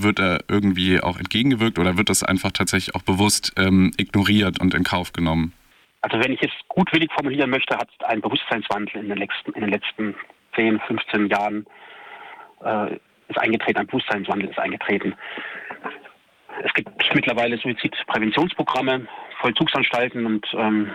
wird da irgendwie auch entgegengewirkt oder wird das einfach tatsächlich auch bewusst ignoriert und in Kauf genommen? Also wenn ich es gutwillig formulieren möchte, hat ein Bewusstseinswandel in den letzten 10, 15 Jahren ist eingetreten, ein Bewusstseinswandel ist eingetreten. Es gibt mittlerweile Suizidpräventionsprogramme, Vollzugsanstalten und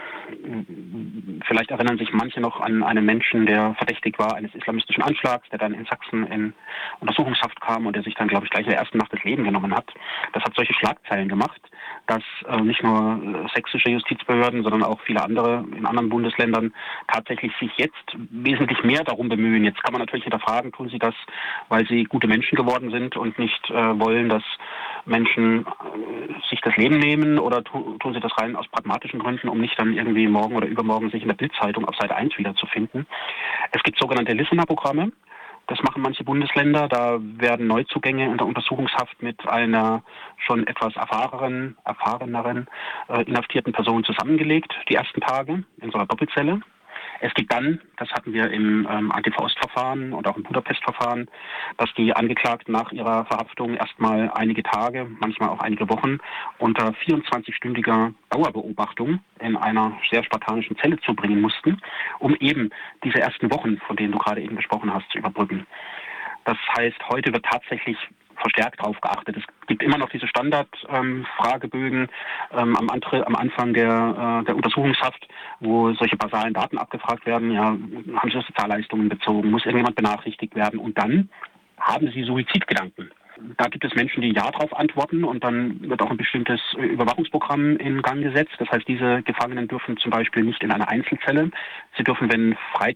vielleicht erinnern sich manche noch an einen Menschen, der verdächtig war eines islamistischen Anschlags, der dann in Sachsen in Untersuchungshaft kam und der sich dann, glaube ich, gleich in der ersten Nacht das Leben genommen hat. Das hat solche Schlagzeilen gemacht, dass nicht nur sächsische Justizbehörden, sondern auch viele andere in anderen Bundesländern tatsächlich sich jetzt wesentlich mehr darum bemühen. Jetzt kann man natürlich hinterfragen, tun sie das, weil sie gute Menschen geworden sind und nicht wollen, dass Menschen sich das Leben nehmen, oder tun sie das rein aus pragmatischen Gründen, um nicht dann irgendwie morgen oder übermorgen sich in der Bild-Zeitung auf Seite 1 wiederzufinden. Es gibt sogenannte Listener-Programme. Das machen manche Bundesländer. Da werden Neuzugänge in der Untersuchungshaft mit einer schon etwas erfahreneren inhaftierten Person zusammengelegt, die ersten Tage in so einer Doppelzelle. Es gibt dann, das hatten wir im Antifa-Ost-Verfahren und auch im Budapest-Verfahren, dass die Angeklagten nach ihrer Verhaftung erstmal einige Tage, manchmal auch einige Wochen unter 24-stündiger Dauerbeobachtung in einer sehr spartanischen Zelle zubringen mussten, um eben diese ersten Wochen, von denen du gerade eben gesprochen hast, zu überbrücken. Das heißt, heute wird tatsächlich verstärkt darauf geachtet. Es gibt immer noch diese Standardfragebögen am Anfang der Untersuchungshaft, wo solche basalen Daten abgefragt werden. Ja, haben Sie Sozialleistungen bezogen? Muss irgendjemand benachrichtigt werden? Und dann haben Sie Suizidgedanken. Da gibt es Menschen, die Ja darauf antworten, und dann wird auch ein bestimmtes Überwachungsprogramm in Gang gesetzt. Das heißt, diese Gefangenen dürfen zum Beispiel nicht in einer Einzelzelle. Sie dürfen, wenn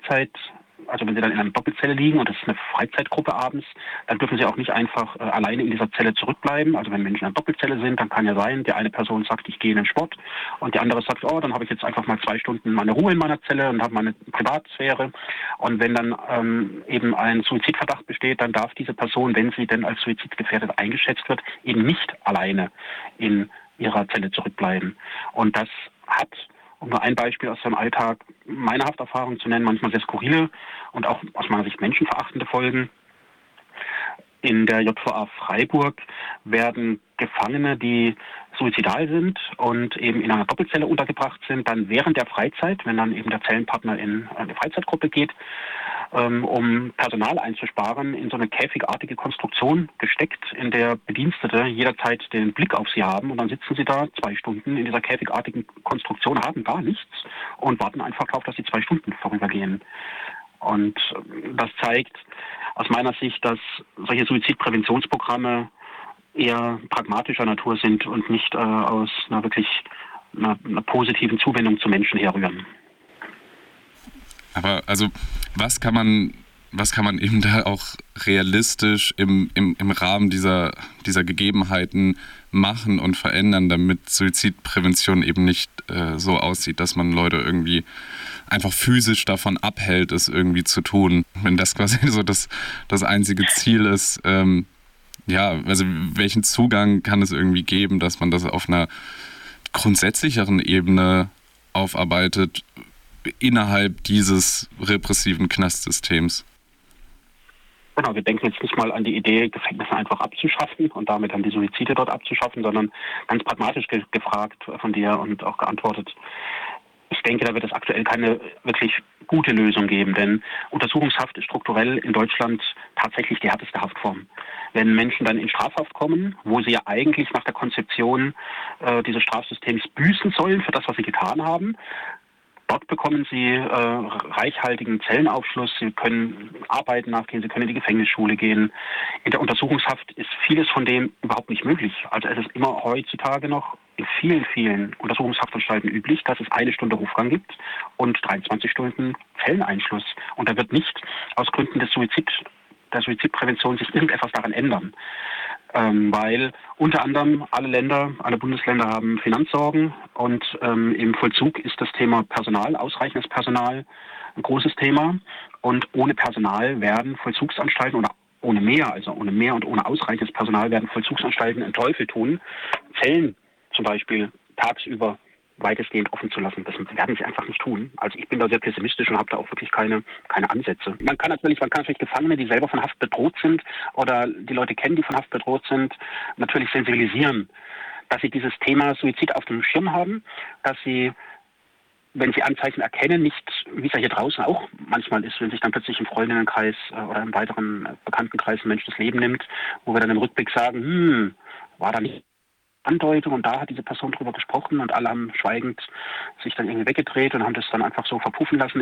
sie dann in einer Doppelzelle liegen und das ist eine Freizeitgruppe abends, dann dürfen sie auch nicht einfach alleine in dieser Zelle zurückbleiben. Also wenn Menschen in einer Doppelzelle sind, dann kann ja sein, die eine Person sagt, ich gehe in den Sport, und die andere sagt, oh, dann habe ich jetzt einfach mal 2 Stunden meine Ruhe in meiner Zelle und habe meine Privatsphäre. Und wenn dann eben ein Suizidverdacht besteht, dann darf diese Person, wenn sie denn als suizidgefährdet eingeschätzt wird, eben nicht alleine in ihrer Zelle zurückbleiben. Und das hat, um nur ein Beispiel aus seinem Alltag, meine Hafterfahrung zu nennen, manchmal sehr skurrile und auch aus meiner Sicht menschenverachtende Folgen. In der JVA Freiburg werden Gefangene, die suizidal sind und eben in einer Doppelzelle untergebracht sind, dann während der Freizeit, wenn dann eben der Zellenpartner in eine Freizeitgruppe geht, um Personal einzusparen, in so eine käfigartige Konstruktion gesteckt, in der Bedienstete jederzeit den Blick auf sie haben, und dann sitzen sie da 2 Stunden in dieser käfigartigen Konstruktion, haben gar nichts und warten einfach darauf, dass die 2 Stunden vorübergehen. Und das zeigt aus meiner Sicht, dass solche Suizidpräventionsprogramme eher pragmatischer Natur sind und nicht aus einer positiven Zuwendung zu Menschen herrühren. Aber also was kann man eben da auch realistisch im Rahmen dieser Gegebenheiten machen und verändern, damit Suizidprävention eben nicht so aussieht, dass man Leute irgendwie einfach physisch davon abhält, es irgendwie zu tun. Wenn das quasi so das einzige Ziel ist, also welchen Zugang kann es irgendwie geben, dass man das auf einer grundsätzlicheren Ebene aufarbeitet, innerhalb dieses repressiven Knastsystems? Genau, wir denken jetzt nicht mal an die Idee, Gefängnisse einfach abzuschaffen und damit dann die Suizide dort abzuschaffen, sondern ganz pragmatisch gefragt von dir und auch geantwortet. Ich denke, da wird es aktuell keine wirklich gute Lösung geben, denn Untersuchungshaft ist strukturell in Deutschland tatsächlich die härteste Haftform. Wenn Menschen dann in Strafhaft kommen, wo sie ja eigentlich nach der Konzeption dieses Strafsystems büßen sollen für das, was sie getan haben, dort bekommen sie reichhaltigen Zellenaufschluss, sie können Arbeiten nachgehen, sie können in die Gefängnisschule gehen. In der Untersuchungshaft ist vieles von dem überhaupt nicht möglich. Also es ist immer heutzutage noch in vielen, vielen Untersuchungshaftanstalten üblich, dass es 1 Stunde Rufgang gibt und 23 Stunden Zelleneinschluss. Und da wird nicht aus Gründen der Suizidprävention sich irgendetwas daran ändern. Weil unter anderem alle Bundesländer haben Finanzsorgen, und im Vollzug ist das Thema Personal, ausreichendes Personal, ein großes Thema. Und ohne Personal werden Vollzugsanstalten, oder ohne mehr und ohne ausreichendes Personal werden Vollzugsanstalten einen Teufel tun. Zellen zum Beispiel tagsüber weitestgehend offen zu lassen. Das werden sie einfach nicht tun. Also ich bin da sehr pessimistisch und habe da auch wirklich keine Ansätze. Man kann natürlich Gefangene, die selber von Haft bedroht sind oder die Leute kennen, die von Haft bedroht sind, natürlich sensibilisieren, dass sie dieses Thema Suizid auf dem Schirm haben, dass sie, wenn sie Anzeichen erkennen, nicht, wie es ja hier draußen auch manchmal ist, wenn sich dann plötzlich im Freundinnenkreis oder im weiteren Bekanntenkreis ein Mensch das Leben nimmt, wo wir dann im Rückblick sagen, war da nicht Andeutung und da hat diese Person drüber gesprochen und alle haben schweigend sich dann irgendwie weggedreht und haben das dann einfach so verpuffen lassen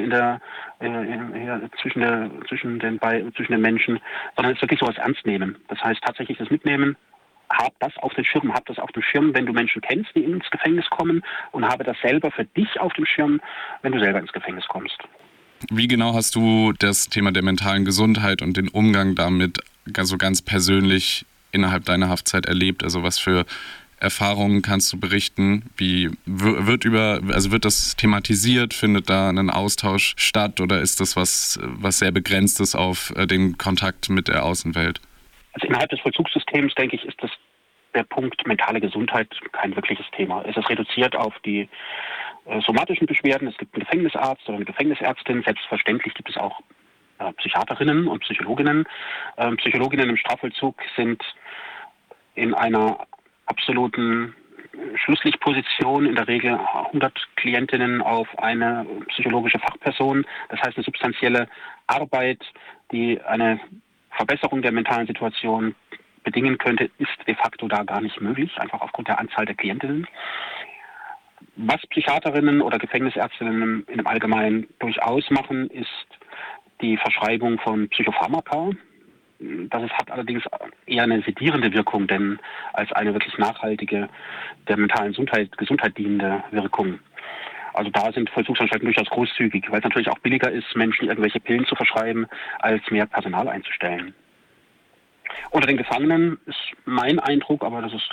zwischen den Menschen, sondern es wirklich sowas ernst nehmen. Das heißt tatsächlich das Mitnehmen, hab das auf dem Schirm, wenn du Menschen kennst, die ins Gefängnis kommen, und habe das selber für dich auf dem Schirm, wenn du selber ins Gefängnis kommst. Wie genau hast du das Thema der mentalen Gesundheit und den Umgang damit so ganz persönlich innerhalb deiner Haftzeit erlebt? Also was für Erfahrungen kannst du berichten? Wie wird das thematisiert? Findet da ein Austausch statt oder ist das was sehr Begrenztes auf den Kontakt mit der Außenwelt? Also innerhalb des Vollzugssystems, denke ich, ist der Punkt mentale Gesundheit kein wirkliches Thema. Es ist reduziert auf die somatischen Beschwerden. Es gibt einen Gefängnisarzt oder eine Gefängnisärztin. Selbstverständlich gibt es auch Psychiaterinnen und Psychologinnen. Psychologinnen im Strafvollzug sind in einer absoluten Schlusslichtposition, in der Regel 100 Klientinnen auf eine psychologische Fachperson. Das heißt, eine substanzielle Arbeit, die eine Verbesserung der mentalen Situation bedingen könnte, ist de facto da gar nicht möglich, einfach aufgrund der Anzahl der Klientinnen. Was Psychiaterinnen oder Gefängnisärztinnen im Allgemeinen durchaus machen, ist die Verschreibung von Psychopharmaka. Das hat allerdings eher eine sedierende Wirkung, denn als eine wirklich nachhaltige, der mentalen Gesundheit dienende Wirkung. Also da sind Vollzugsanstalten durchaus großzügig, weil es natürlich auch billiger ist, Menschen irgendwelche Pillen zu verschreiben, als mehr Personal einzustellen. Unter den Gefangenen ist mein Eindruck, aber das ist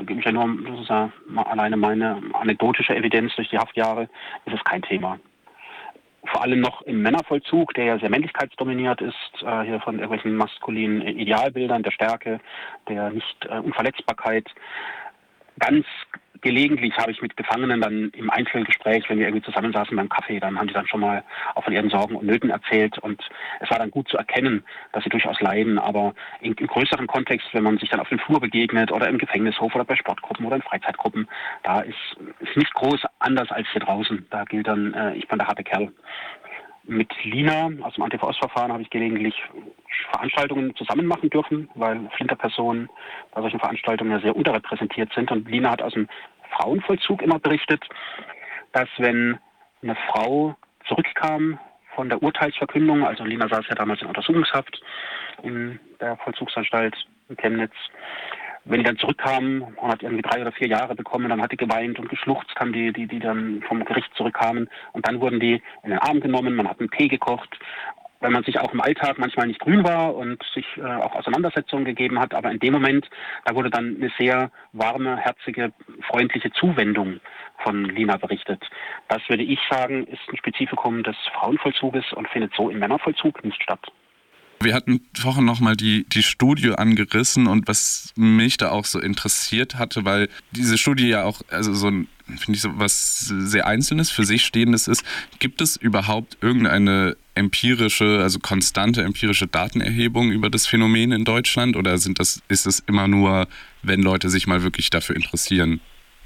ja alleine meine anekdotische Evidenz durch die Haftjahre, ist es kein Thema. Vor allem noch im Männervollzug, der ja sehr männlichkeitsdominiert ist, hier von irgendwelchen maskulinen Idealbildern der Stärke, der Nicht-Unverletzbarkeit. Ganz gelegentlich habe ich mit Gefangenen dann im Einzelgespräch, wenn wir irgendwie zusammensaßen beim Kaffee, dann haben die dann schon mal auch von ihren Sorgen und Nöten erzählt und es war dann gut zu erkennen, dass sie durchaus leiden, aber im größeren Kontext, wenn man sich dann auf dem Flur begegnet oder im Gefängnishof oder bei Sportgruppen oder in Freizeitgruppen, da ist nicht groß anders als hier draußen. Da gilt dann, ich bin der harte Kerl. Mit Lina aus dem Antifa-Ost-Verfahren habe ich gelegentlich Veranstaltungen zusammen machen dürfen, weil Flinterpersonen bei solchen Veranstaltungen ja sehr unterrepräsentiert sind. Und Lina hat aus dem Frauenvollzug immer berichtet, dass wenn eine Frau zurückkam von der Urteilsverkündung, also Lina saß ja damals in Untersuchungshaft in der Vollzugsanstalt in Chemnitz, wenn die dann zurückkamen und hat irgendwie 3 oder 4 Jahre bekommen, dann hat die geweint und geschluchzt, haben die dann vom Gericht zurückkamen und dann wurden die in den Arm genommen, man hat einen Tee gekocht, weil man sich auch im Alltag manchmal nicht grün war und sich auch Auseinandersetzungen gegeben hat, aber in dem Moment, da wurde dann eine sehr warme, herzige, freundliche Zuwendung von Lina berichtet. Das würde ich sagen, ist ein Spezifikum des Frauenvollzuges und findet so im Männervollzug nicht statt. Wir hatten vorhin nochmal die Studie angerissen und was mich da auch so interessiert hatte, weil diese Studie ja auch finde ich so was sehr Einzelnes, für sich Stehendes ist. Gibt es überhaupt irgendeine konstante empirische Datenerhebung über das Phänomen in Deutschland oder ist es immer nur, wenn Leute sich mal wirklich dafür interessieren?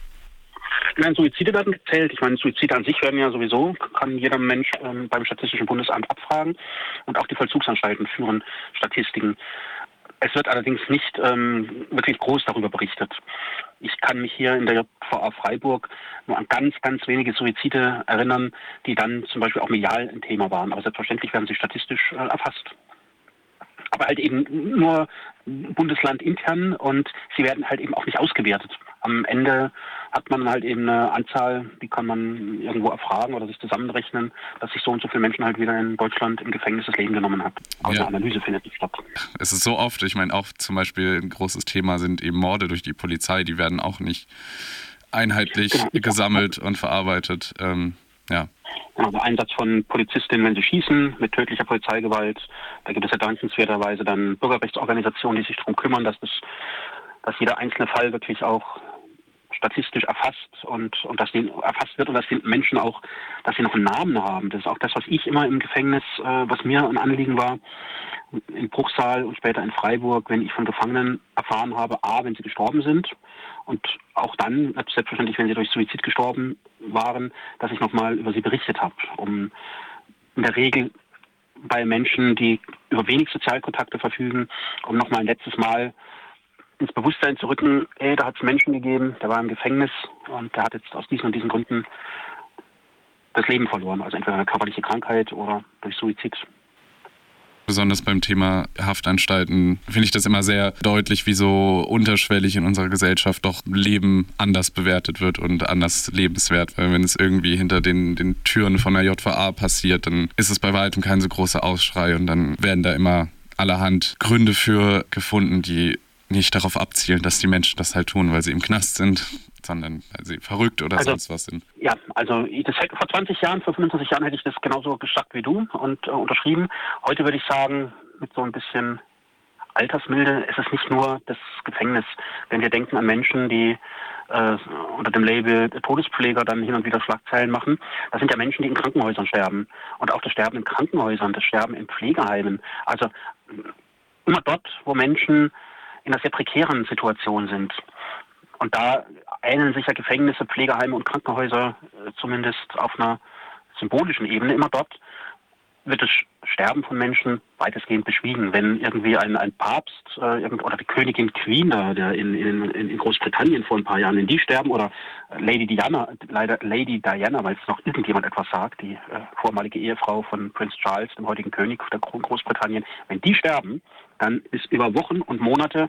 Nein, Suizide werden gezählt. Ich meine, Suizide an sich werden ja sowieso, kann jeder Mensch beim Statistischen Bundesamt abfragen. Und auch die Vollzugsanstalten führen Statistiken. Es wird allerdings nicht wirklich groß darüber berichtet. Ich kann mich hier in der JVA Freiburg nur an ganz, ganz wenige Suizide erinnern, die dann zum Beispiel auch medial ein Thema waren. Aber selbstverständlich werden sie statistisch erfasst. Aber halt eben nur bundeslandintern und sie werden halt eben auch nicht ausgewertet. Am Ende hat man halt eben eine Anzahl, die kann man irgendwo erfragen oder sich zusammenrechnen, dass sich so und so viele Menschen halt wieder in Deutschland im Gefängnis das Leben genommen hat. Aber eine Analyse findet nicht statt. Es ist so oft, ich meine auch zum Beispiel ein großes Thema sind eben Morde durch die Polizei, die werden auch nicht einheitlich gesammelt und verarbeitet. Also Einsatz von Polizistinnen, wenn sie schießen, mit tödlicher Polizeigewalt. Da gibt es ja dankenswerterweise dann Bürgerrechtsorganisationen, die sich darum kümmern, dass jeder einzelne Fall wirklich auch statistisch erfasst und dass die erfasst wird und dass die Menschen auch, dass sie noch einen Namen haben. Das ist auch das, was ich immer im Gefängnis, was mir ein Anliegen war, in Bruchsal und später in Freiburg, wenn ich von Gefangenen erfahren habe, wenn sie gestorben sind und auch dann, selbstverständlich, wenn sie durch Suizid gestorben waren, dass ich nochmal über sie berichtet habe, um in der Regel bei Menschen, die über wenig Sozialkontakte verfügen, um nochmal ein letztes Mal ins Bewusstsein zu rücken, da hat es Menschen gegeben, der war im Gefängnis und der hat jetzt aus diesen und diesen Gründen das Leben verloren. Also entweder eine körperliche Krankheit oder durch Suizid. Besonders beim Thema Haftanstalten finde ich das immer sehr deutlich, wie so unterschwellig in unserer Gesellschaft doch Leben anders bewertet wird und anders lebenswert. Weil wenn es irgendwie hinter den Türen von der JVA passiert, dann ist es bei weitem kein so großer Aufschrei und dann werden da immer allerhand Gründe für gefunden, die nicht darauf abzielen, dass die Menschen das halt tun, weil sie im Knast sind, sondern weil sie verrückt oder sonst was sind. Ja, also das hätte vor 20 Jahren, vor 25 Jahren hätte ich das genauso gesagt wie du und unterschrieben. Heute würde ich sagen, mit so ein bisschen Altersmilde, ist es nicht nur das Gefängnis. Wenn wir denken an Menschen, die unter dem Label Todespfleger dann hin und wieder Schlagzeilen machen, das sind ja Menschen, die in Krankenhäusern sterben. Und auch das Sterben in Krankenhäusern, das Sterben in Pflegeheimen. Also immer dort, wo Menschen in einer sehr prekären Situation sind. Und da ähneln sich ja Gefängnisse, Pflegeheime und Krankenhäuser zumindest auf einer symbolischen Ebene. Immer dort wird das Sterben von Menschen weitestgehend beschwiegen. Wenn irgendwie ein Papst oder die Königin Queen, der in Großbritannien vor ein paar Jahren, wenn die sterben, oder Lady Diana, weil es noch irgendjemand etwas sagt, die vormalige Ehefrau von Prince Charles, dem heutigen König der Großbritannien, wenn die sterben, dann ist über Wochen und Monate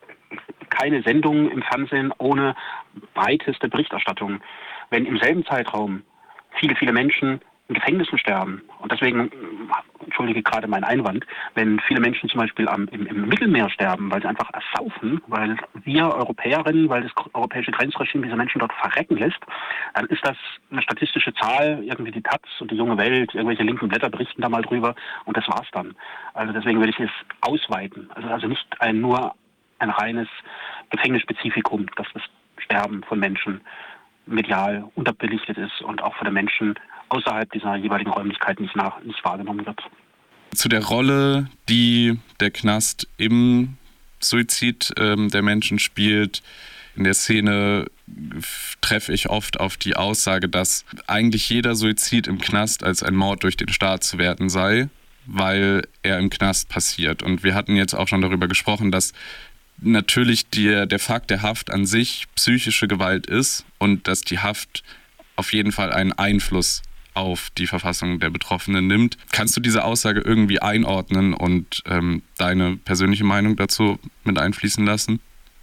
keine Sendung im Fernsehen ohne breiteste Berichterstattung. Wenn im selben Zeitraum viele, viele Menschen in Gefängnissen sterben, und deswegen, entschuldige gerade meinen Einwand, wenn viele Menschen zum Beispiel im Mittelmeer sterben, weil sie einfach ersaufen, weil wir Europäerinnen, weil das europäische Grenzregime diese Menschen dort verrecken lässt, dann ist das eine statistische Zahl, irgendwie die Taz und die Junge Welt, irgendwelche linken Blätter berichten da mal drüber und das war's dann. Also deswegen würde ich es ausweiten. Also nicht nur ein reines Gefängnisspezifikum, dass das Sterben von Menschen medial unterbelichtet ist und auch von den Menschen außerhalb dieser jeweiligen Räumlichkeiten nicht wahrgenommen wird. Zu der Rolle, die der Knast im Suizid der Menschen spielt, in der Szene treffe ich oft auf die Aussage, dass eigentlich jeder Suizid im Knast als ein Mord durch den Staat zu werten sei, weil er im Knast passiert. Und wir hatten jetzt auch schon darüber gesprochen, dass natürlich der Fakt der Haft an sich psychische Gewalt ist und dass die Haft auf jeden Fall einen Einfluss auf die Verfassung der Betroffenen nimmt. Kannst du diese Aussage irgendwie einordnen und deine persönliche Meinung dazu mit einfließen lassen?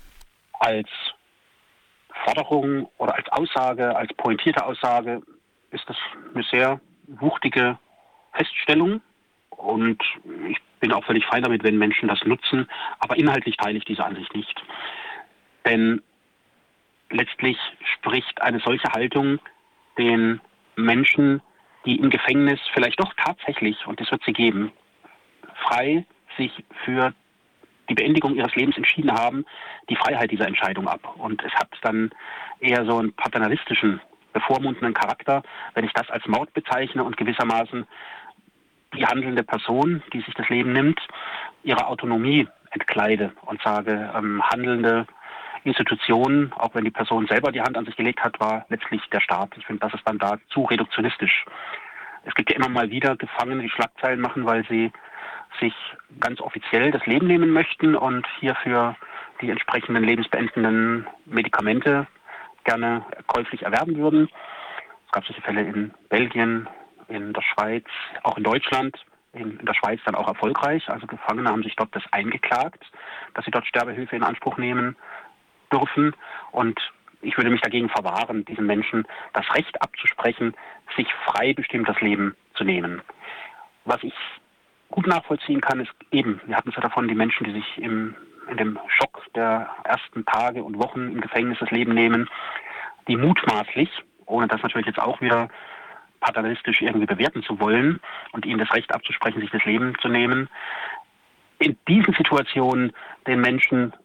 Als Forderung oder als Aussage, als pointierte Aussage ist das eine sehr wuchtige Feststellung und ich bin auch völlig fein damit, wenn Menschen das nutzen, aber inhaltlich teile ich diese Ansicht nicht. Denn letztlich spricht eine solche Haltung den Menschen, die im Gefängnis vielleicht doch tatsächlich, und das wird sie geben, frei sich für die Beendigung ihres Lebens entschieden haben, die Freiheit dieser Entscheidung ab. Und es hat dann eher so einen paternalistischen, bevormundenden Charakter, wenn ich das als Mord bezeichne und gewissermaßen die handelnde Person, die sich das Leben nimmt, ihre Autonomie entkleide und sage, handelnde Institutionen, auch wenn die Person selber die Hand an sich gelegt hat, war letztlich der Staat. Ich finde, das ist dann da zu reduktionistisch. Es gibt ja immer mal wieder Gefangene, die Schlagzeilen machen, weil sie sich ganz offiziell das Leben nehmen möchten und hierfür die entsprechenden lebensbeendenden Medikamente gerne käuflich erwerben würden. Es gab solche Fälle in Belgien, in der Schweiz, auch in Deutschland, in der Schweiz dann auch erfolgreich. Also Gefangene haben sich dort das eingeklagt, dass sie dort Sterbehilfe in Anspruch nehmen dürfen. Und ich würde mich dagegen verwahren, diesen Menschen das Recht abzusprechen, sich frei bestimmt das Leben zu nehmen. Was ich gut nachvollziehen kann, ist eben, wir hatten es ja davon, die Menschen, die sich in dem Schock der ersten Tage und Wochen im Gefängnis das Leben nehmen, die mutmaßlich, ohne das natürlich jetzt auch wieder paternalistisch irgendwie bewerten zu wollen und ihnen das Recht abzusprechen, sich das Leben zu nehmen, in diesen Situationen den Menschen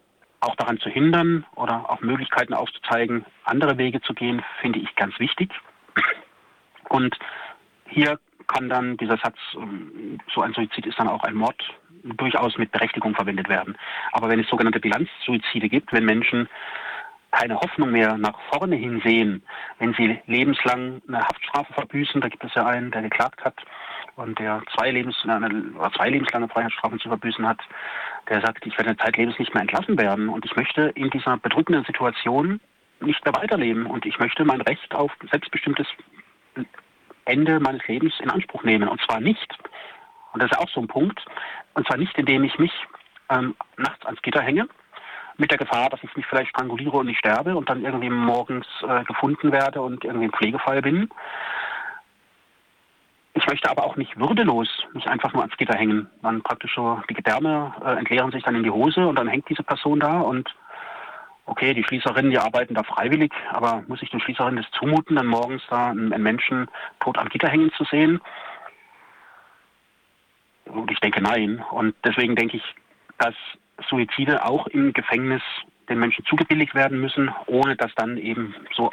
auch daran zu hindern oder auch Möglichkeiten aufzuzeigen, andere Wege zu gehen, finde ich ganz wichtig. Und hier kann dann dieser Satz, so ein Suizid ist dann auch ein Mord, durchaus mit Berechtigung verwendet werden. Aber wenn es sogenannte Bilanzsuizide gibt, wenn Menschen keine Hoffnung mehr nach vorne hin sehen, wenn sie lebenslang eine Haftstrafe verbüßen, da gibt es ja einen, der geklagt hat und der zwei lebenslange Freiheitsstrafen zu verbüßen hat, der sagt, ich werde zeitlebens nicht mehr entlassen werden und ich möchte in dieser bedrückenden Situation nicht mehr weiterleben und ich möchte mein Recht auf selbstbestimmtes Ende meines Lebens in Anspruch nehmen. Und zwar nicht, und das ist auch so ein Punkt, und zwar nicht, indem ich mich nachts ans Gitter hänge, mit der Gefahr, dass ich mich vielleicht stranguliere und nicht sterbe und dann irgendwie morgens gefunden werde und irgendwie im Pflegefall bin. Ich möchte aber auch nicht würdelos mich einfach nur ans Gitter hängen. Dann praktisch so, die Gedärme entleeren sich dann in die Hose und dann hängt diese Person da und okay, die Schließerinnen, die arbeiten da freiwillig, aber muss ich den Schließerinnen das zumuten, dann morgens da einen Menschen tot am Gitter hängen zu sehen? Und ich denke nein. Und deswegen denke ich, dass Suizide auch im Gefängnis den Menschen zugebilligt werden müssen, ohne das dann eben so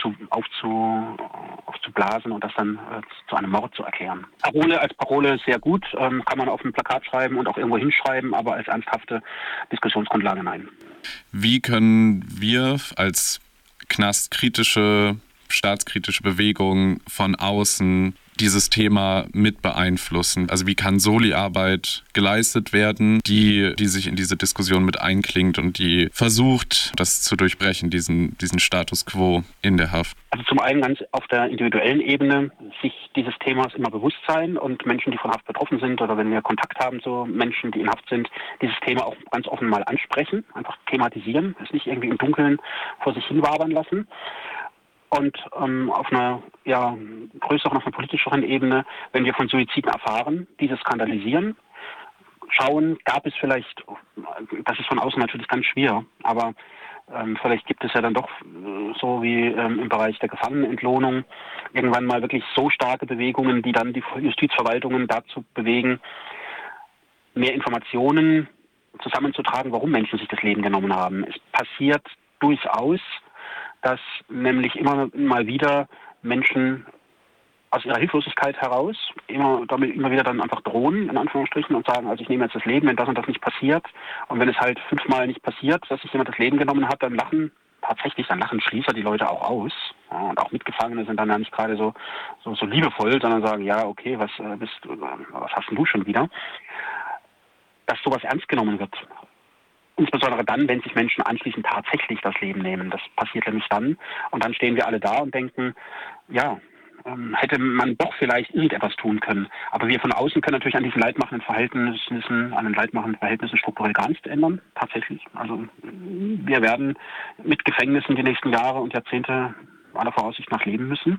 aufzublasen und das dann zu einem Mord zu erklären. Parole als Parole sehr gut, kann man auf ein Plakat schreiben und auch irgendwo hinschreiben, aber als ernsthafte Diskussionsgrundlage nein. Wie können wir als knastkritische, staatskritische Bewegung von außen dieses Thema mit beeinflussen? Also wie kann Soli-Arbeit geleistet werden, die sich in diese Diskussion mit einklingt und die versucht, das zu durchbrechen, diesen Status quo in der Haft? Also zum einen ganz auf der individuellen Ebene sich dieses Themas immer bewusst sein und Menschen, die von Haft betroffen sind oder wenn wir Kontakt haben zu Menschen, die in Haft sind, dieses Thema auch ganz offen mal ansprechen, einfach thematisieren, es nicht irgendwie im Dunkeln vor sich hin wabern lassen. Und auf einer größeren, auf einer politischeren Ebene, wenn wir von Suiziden erfahren, diese skandalisieren, schauen, gab es vielleicht, das ist von außen natürlich ganz schwer, aber vielleicht gibt es ja dann doch, so wie im Bereich der Gefangenenentlohnung, irgendwann mal wirklich so starke Bewegungen, die dann die Justizverwaltungen dazu bewegen, mehr Informationen zusammenzutragen, warum Menschen sich das Leben genommen haben. Es passiert durchaus, dass nämlich immer mal wieder Menschen aus ihrer Hilflosigkeit heraus immer wieder dann einfach drohen, in Anführungsstrichen, und sagen, also ich nehme jetzt das Leben, wenn das und das nicht passiert. Und wenn es halt 5-mal nicht passiert, dass sich jemand das Leben genommen hat, dann lachen Schließer die Leute auch aus. Ja, und auch Mitgefangene sind dann ja nicht gerade so liebevoll, sondern sagen, ja, okay, was hast denn du schon wieder? Dass sowas ernst genommen wird. Insbesondere dann, wenn sich Menschen anschließend tatsächlich das Leben nehmen. Das passiert nämlich dann. Und dann stehen wir alle da und denken, ja, hätte man doch vielleicht irgendetwas tun können. Aber wir von außen können natürlich an diesen leidmachenden Verhältnissen strukturell gar nichts ändern, tatsächlich. Also wir werden mit Gefängnissen die nächsten Jahre und Jahrzehnte aller Voraussicht nach leben müssen.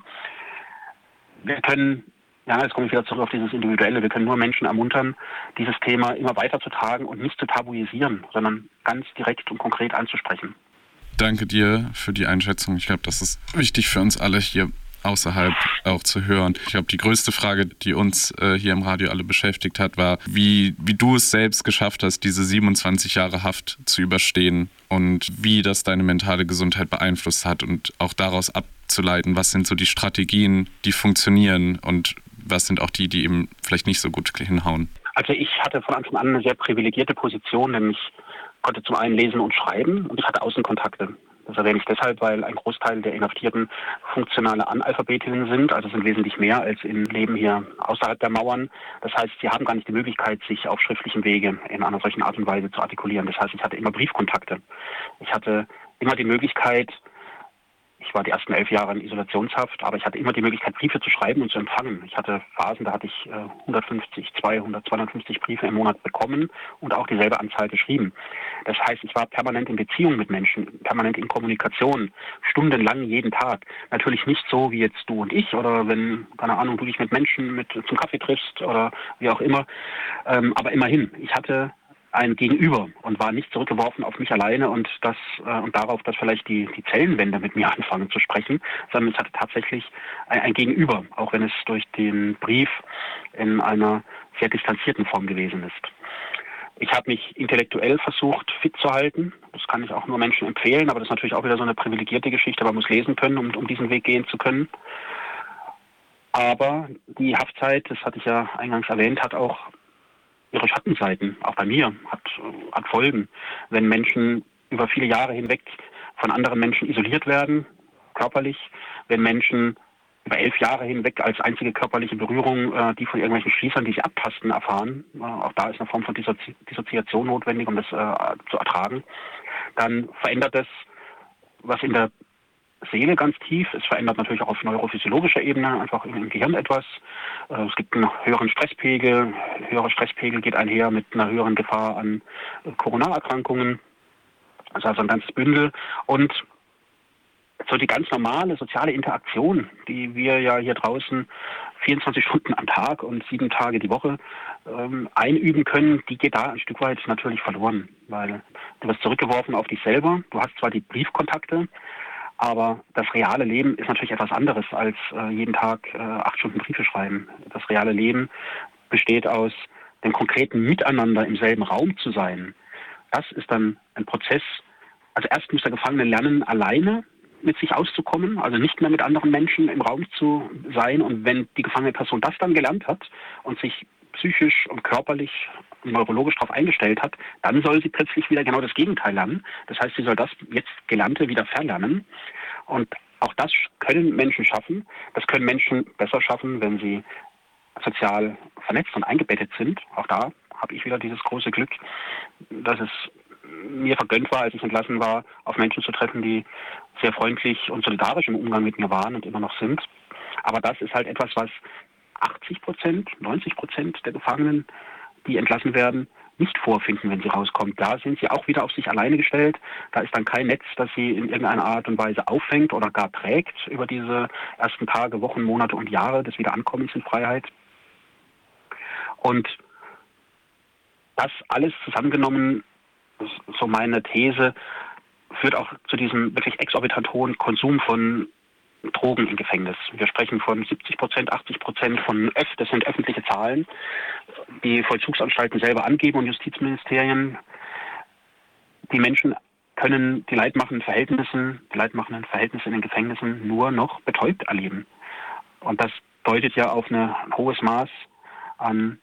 Wir können, jetzt komme ich wieder zurück auf dieses Individuelle, wir können nur Menschen ermuntern, dieses Thema immer weiter zu tragen und nicht zu tabuisieren, sondern ganz direkt und konkret anzusprechen. Danke dir für die Einschätzung. Ich glaube, das ist wichtig für uns alle hier außerhalb auch zu hören. Ich glaube, die größte Frage, die uns hier im Radio alle beschäftigt hat, war, wie du es selbst geschafft hast, diese 27 Jahre Haft zu überstehen und wie das deine mentale Gesundheit beeinflusst hat und auch daraus abzuleiten, was sind so die Strategien, die funktionieren und was sind auch die eben vielleicht nicht so gut hinhauen. Also ich hatte von Anfang an eine sehr privilegierte Position, nämlich konnte zum einen lesen und schreiben und ich hatte Außenkontakte. Das erwähne ich deshalb, weil ein Großteil der Inhaftierten funktionale Analphabetinnen sind, also sind wesentlich mehr als im Leben hier außerhalb der Mauern. Das heißt, sie haben gar nicht die Möglichkeit, sich auf schriftlichem Wege in einer solchen Art und Weise zu artikulieren. Das heißt, ich hatte immer Briefkontakte. Ich hatte immer die Möglichkeit, ich war die ersten 11 Jahre in Isolationshaft, aber ich hatte immer die Möglichkeit, Briefe zu schreiben und zu empfangen. Ich hatte Phasen, da hatte ich 150, 200, 250 Briefe im Monat bekommen und auch dieselbe Anzahl geschrieben. Das heißt, ich war permanent in Beziehung mit Menschen, permanent in Kommunikation, stundenlang jeden Tag. Natürlich nicht so wie jetzt du und ich oder wenn, keine Ahnung, du dich mit Menschen zum Kaffee triffst oder wie auch immer. Aber immerhin, ich hatte ein Gegenüber und war nicht zurückgeworfen auf mich alleine und darauf, dass vielleicht die Zellenwände mit mir anfangen zu sprechen, sondern ich hatte tatsächlich ein Gegenüber, auch wenn es durch den Brief in einer sehr distanzierten Form gewesen ist. Ich habe mich intellektuell versucht, fit zu halten. Das kann ich auch nur Menschen empfehlen, aber das ist natürlich auch wieder so eine privilegierte Geschichte. Man muss lesen können, um diesen Weg gehen zu können. Aber die Haftzeit, das hatte ich ja eingangs erwähnt, hat auch ihre Schattenseiten. Auch bei mir hat Folgen. Wenn Menschen über viele Jahre hinweg von anderen Menschen isoliert werden, körperlich, wenn Menschen über 11 Jahre hinweg als einzige körperliche Berührung die von irgendwelchen Schließern, die sie abtasten, erfahren, auch da ist eine Form von Dissoziation notwendig, um das zu ertragen, dann verändert das was in der Seele ganz tief. Es verändert natürlich auch auf neurophysiologischer Ebene einfach im Gehirn etwas. Es gibt einen höheren Stresspegel. Höherer Stresspegel geht einher mit einer höheren Gefahr an Coronarerkrankungen. Also ein ganzes Bündel. Und so die ganz normale soziale Interaktion, die wir ja hier draußen 24 Stunden am Tag und 7 Tage die Woche einüben können, die geht da ein Stück weit natürlich verloren. Weil du wirst zurückgeworfen auf dich selber. Du hast zwar die Briefkontakte, aber das reale Leben ist natürlich etwas anderes als jeden Tag 8 Stunden Briefe schreiben. Das reale Leben besteht aus dem konkreten Miteinander im selben Raum zu sein. Das ist dann ein Prozess. Also erst muss der Gefangene lernen, alleine mit sich auszukommen, also nicht mehr mit anderen Menschen im Raum zu sein. Und wenn die gefangene Person das dann gelernt hat und sich psychisch und körperlich und neurologisch darauf eingestellt hat, dann soll sie plötzlich wieder genau das Gegenteil lernen. Das heißt, sie soll das jetzt Gelernte wieder verlernen. Und auch das können Menschen schaffen. Das können Menschen besser schaffen, wenn sie sozial vernetzt und eingebettet sind. Auch da habe ich wieder dieses große Glück, dass es mir vergönnt war, als ich entlassen war, auf Menschen zu treffen, die sehr freundlich und solidarisch im Umgang mit mir waren und immer noch sind. Aber das ist halt etwas, was 80%, 90% der Gefangenen, die entlassen werden, nicht vorfinden, wenn sie rauskommen. Da sind sie auch wieder auf sich alleine gestellt. Da ist dann kein Netz, das sie in irgendeiner Art und Weise auffängt oder gar trägt über diese ersten Tage, Wochen, Monate und Jahre des Wiederankommens in Freiheit. Und das alles zusammengenommen, so meine These, führt auch zu diesem wirklich exorbitant hohen Konsum von Drogen im Gefängnis. Wir sprechen von 70%, 80% von das sind öffentliche Zahlen, die Vollzugsanstalten selber angeben und Justizministerien. Die Menschen können die leidmachenden Verhältnisse in den Gefängnissen nur noch betäubt erleben. Und das deutet ja auf ein hohes Maß an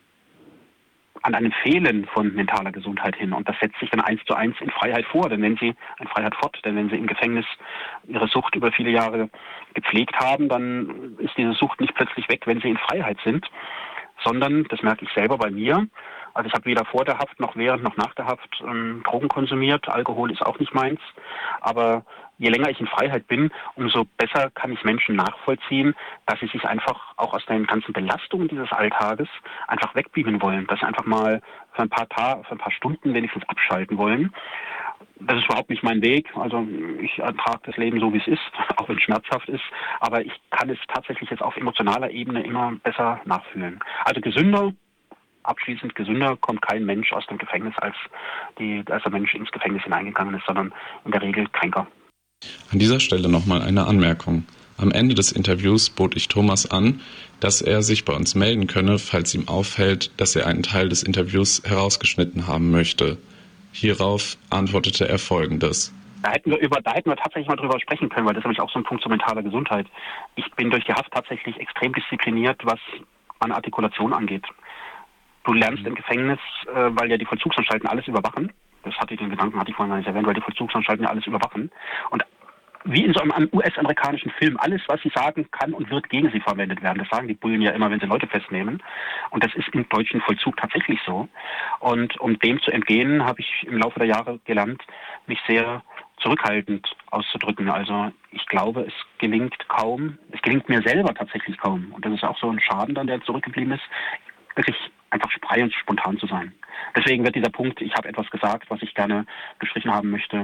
einem Fehlen von mentaler Gesundheit hin. Und das setzt sich dann 1:1 in Freiheit fort. Denn wenn sie im Gefängnis ihre Sucht über viele Jahre gepflegt haben, dann ist diese Sucht nicht plötzlich weg, wenn sie in Freiheit sind, sondern, das merke ich selber bei mir, also ich habe weder vor der Haft noch während noch nach der Haft Drogen konsumiert. Alkohol ist auch nicht meins. Aber je länger ich in Freiheit bin, umso besser kann ich Menschen nachvollziehen, dass sie sich einfach auch aus den ganzen Belastungen dieses Alltages einfach wegbeamen wollen. Dass sie einfach mal für ein paar Stunden wenigstens abschalten wollen. Das ist überhaupt nicht mein Weg. Also ich ertrage das Leben so, wie es ist, auch wenn es schmerzhaft ist. Aber ich kann es tatsächlich jetzt auf emotionaler Ebene immer besser nachfühlen. Also abschließend gesünder kommt kein Mensch aus dem Gefängnis, als der Mensch ins Gefängnis hineingegangen ist, sondern in der Regel kränker. An dieser Stelle nochmal eine Anmerkung. Am Ende des Interviews bot ich Thomas an, dass er sich bei uns melden könne, falls ihm auffällt, dass er einen Teil des Interviews herausgeschnitten haben möchte. Hierauf antwortete er Folgendes. Da hätten wir tatsächlich mal drüber sprechen können, weil das ist nämlich auch so ein Punkt zur mentalen Gesundheit. Ich bin durch die Haft tatsächlich extrem diszipliniert, was meine Artikulation angeht. Du lernst im Gefängnis, weil ja die Vollzugsanstalten alles überwachen. Den Gedanken hatte ich vorhin gar nicht erwähnt, weil die Vollzugsanstalten ja alles überwachen. Und wie in so einem US-amerikanischen Film, alles, was sie sagen, kann und wird gegen sie verwendet werden. Das sagen die Bullen ja immer, wenn sie Leute festnehmen. Und das ist im deutschen Vollzug tatsächlich so. Und um dem zu entgehen, habe ich im Laufe der Jahre gelernt, mich sehr zurückhaltend auszudrücken. Also ich glaube, es gelingt mir selber tatsächlich kaum. Und das ist auch so ein Schaden dann, der zurückgeblieben ist, wirklich einfach frei und spontan zu sein. Deswegen wird dieser Punkt, ich habe etwas gesagt, was ich gerne gestrichen haben möchte,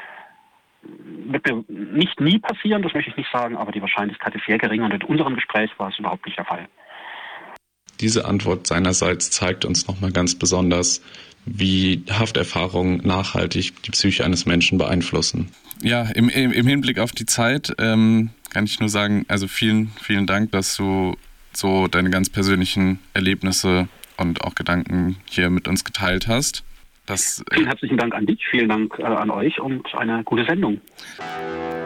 wird mir nicht nie passieren, das möchte ich nicht sagen, aber die Wahrscheinlichkeit ist sehr gering und in unserem Gespräch war es überhaupt nicht der Fall. Diese Antwort seinerseits zeigt uns nochmal ganz besonders, wie Hafterfahrungen nachhaltig die Psyche eines Menschen beeinflussen. Ja, im Hinblick auf die Zeit kann ich nur sagen, also vielen, vielen Dank, dass du so deine ganz persönlichen Erlebnisse und auch Gedanken hier mit uns geteilt hast. Vielen herzlichen Dank an dich, vielen Dank an euch und eine gute Sendung.